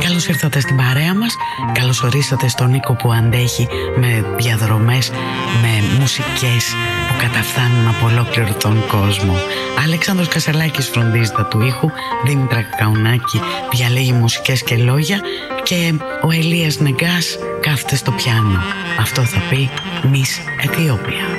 Καλώς ήρθατε στην παρέα μας. Καλώς ορίσατε στον Νίκο που αντέχει με διαδρομές, με μουσικές που καταφθάνουν από ολόκληρο τον κόσμο. Αλέξανδρος Κασελάκης φροντίζει τα του ήχου, Δήμητρα Κακαουνάκη διαλέγει μουσικές και λόγια και ο Ελίας Νεγκάς κάθεται στο πιάνο. Αυτό θα πει Miss Ethiopia.